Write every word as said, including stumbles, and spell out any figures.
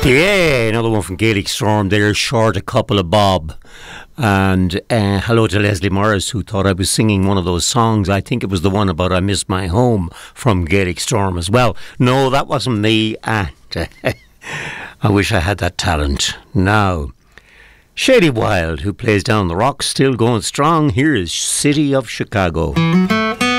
Yeah, another one from Gaelic Storm there, short a couple of bob. And uh, hello to Leslie Morris, who thought I was singing one of those songs. I think it was the one about I Miss My Home from Gaelic Storm as well. No, that wasn't me. And uh, I wish I had that talent. Now, Shady Wild, who plays Down the Rocks, still going strong. Here is City of Chicago.